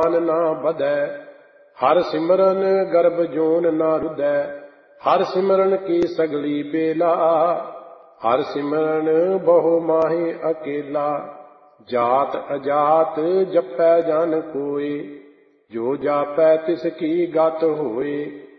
ਗਿਆਨ ਨਾ ਬਧੈ। ਹਰ ਸਿਮਰਨ ਗਰਭ ਜੋਨ ਨਾ ਰੁਧੈ। ਹਰ ਸਿਮਰਨ ਕੀ ਸਗਲੀ ਬੇਲਾ। ਹਰ ਸਿਮਰਨ ਬਹੁ ਮਾਹੇ ਅਕੇਲਾ। ਜਾਤ ਅਜਾਤ ਜਪੈ ਜਨ ਕੋਇ। ਜੋ ਜਾਪੈ ਤਿਸ ਕੀ ਗਤ ਹੋਇ।